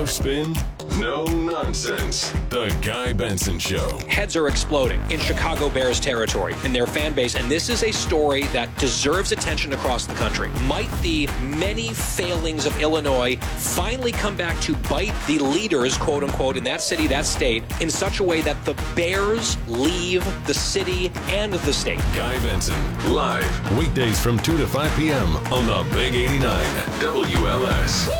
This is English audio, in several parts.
No spin, no nonsense. The Guy Benson Show. Heads are exploding in Chicago Bears territory in their fan base, and this is a story that deserves attention across the country. Might the many failings of Illinois finally come back to bite the leaders, quote unquote, in that city, that state, in such a way that the Bears leave the city and the state? Guy Benson, live, weekdays from 2 to 5 p.m. on the Big 89 WLS.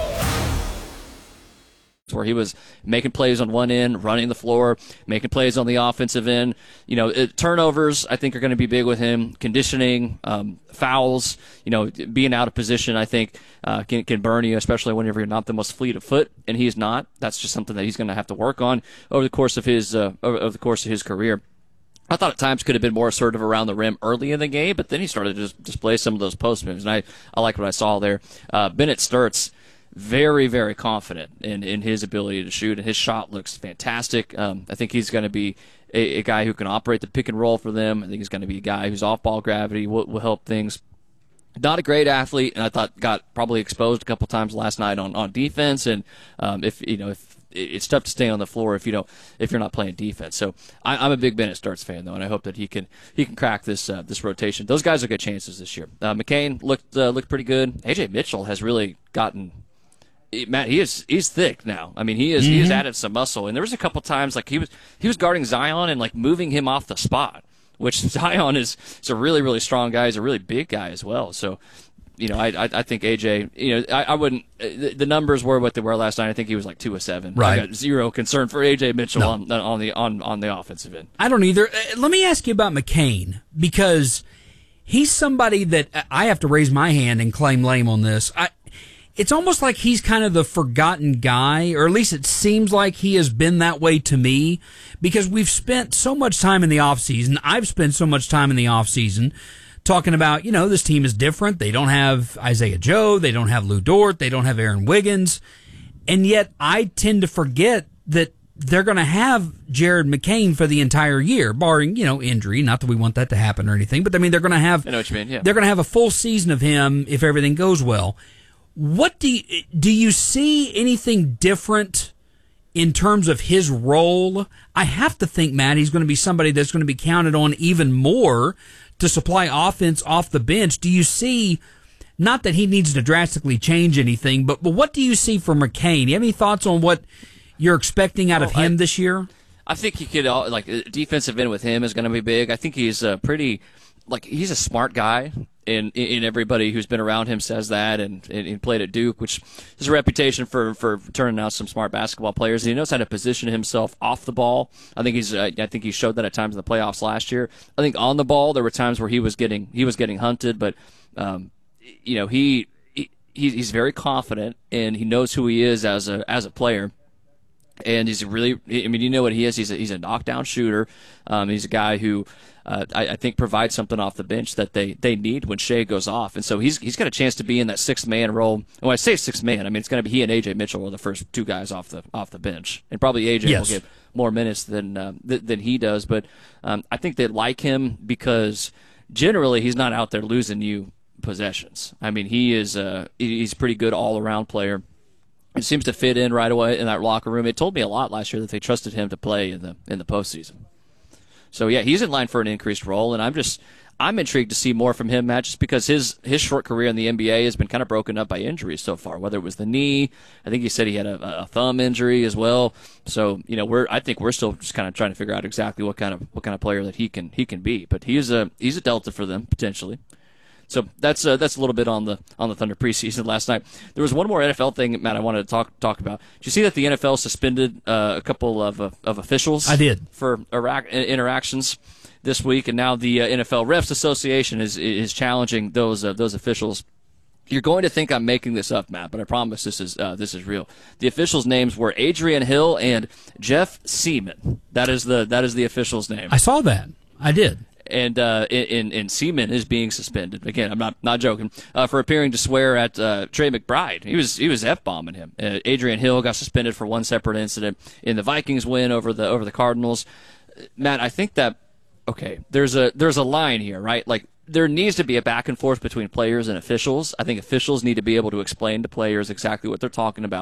Where he was making plays on one end, running the floor, making plays on the offensive end. You know, turnovers, I think, are going to be big with him. Conditioning, fouls, being out of position, I think, can burn you, especially whenever you're not the most fleet of foot, and he's not. That's just something that he's going to have to work on over the course of his career. I thought at times could have been more assertive around the rim early in the game, but then he started to just display some of those post moves, and I like what I saw there. Bennett Sturts, very, very confident in his ability to shoot, and his shot looks fantastic. I think he's going to be a guy who can operate the pick and roll for them. I think he's going to be a guy whose off-ball gravity will help things. Not a great athlete, and I thought got probably exposed a couple times last night on defense. And if it's tough to stay on the floor if you're not playing defense. So I'm a big Bennett Sturts fan though, and I hope that he can crack this rotation. Those guys are good chances this year. McCain looked pretty good. AJ Mitchell has really gotten. Matt, he's thick now. I mean, he has added some muscle, and there was a couple times like he was guarding Zion and like moving him off the spot, which Zion is a really, really strong guy. He's a really big guy as well. So, I think AJ. I wouldn't. The numbers were what they were last night. I think he was like 2 of 7. Right. I got zero concern for AJ Mitchell on the offensive end. I don't either. Let me ask you about McCain, because he's somebody that I have to raise my hand and claim lame on this. It's almost like he's kind of the forgotten guy, or at least it seems like he has been that way to me, because we've spent so much time in the offseason. I've spent so much time in the offseason talking about, this team is different. They don't have Isaiah Joe. They don't have Lou Dort. They don't have Aaron Wiggins. And yet I tend to forget that they're going to have Jared McCain for the entire year, barring, injury. Not that we want that to happen or anything, but I mean, they're going to have, I know what you mean, yeah. They're going to have a full season of him if everything goes well. What do you see anything different in terms of his role? I have to think, Matt, he's going to be somebody that's going to be counted on even more to supply offense off the bench. Do you see, not that he needs to drastically change anything, but what do you see for McCain? Do you have any thoughts on what you're expecting out of him this year? I think he could, defensive end with him is going to be big. I think he's he's a smart guy. And everybody who's been around him says that, and he played at Duke, which is a reputation for turning out some smart basketball players. And he knows how to position himself off the ball. I think he showed that at times in the playoffs last year. I think on the ball there were times where he was getting hunted, but he's very confident, and he knows who he is as a player. And he's really, what he is. He's a knockdown shooter. He's a guy who I think provides something off the bench that they need when Shea goes off. And so he's got a chance to be in that sixth man role. And when I say sixth man, I mean it's going to be he and AJ Mitchell are the first two guys off the bench, and probably AJ will get more minutes than he does. But I think they like him because generally he's not out there losing you possessions. I mean, he's a pretty good all around player. It seems to fit in right away in that locker room. It told me a lot last year that they trusted him to play in the postseason. So yeah, he's in line for an increased role, and I'm intrigued to see more from him, Matt, just because his short career in the NBA has been kind of broken up by injuries so far. Whether it was the knee, I think he said he had a thumb injury as well. So I think we're still just kind of trying to figure out exactly what kind of player that he can be. But he's a Delta for them potentially. So that's a little bit on the Thunder preseason last night. There was one more NFL thing, Matt, I wanted to talk about. Did you see that the NFL suspended a couple of officials? I did. For interactions this week, and now the NFL Refs Association is challenging those officials. You're going to think I'm making this up, Matt, but I promise this is real. The officials' names were Adrian Hill and Jeff Seaman. That is the official's name. I saw that. I did. And Seaman is being suspended. Again, I'm not joking, for appearing to swear at Trey McBride. He was F-bombing him. Adrian Hill got suspended for one separate incident in the Vikings win over the Cardinals. Matt, I think that there's a line here, right? Like, there needs to be a back and forth between players and officials. I think officials need to be able to explain to players exactly what they're talking about.